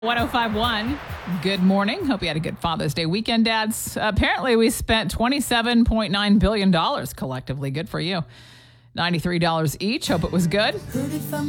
1051. Good morning. Hope you had a good Father's Day weekend, dads. Apparently, we spent $27.9 billion collectively. Good for you. $93 each. Hope it was good.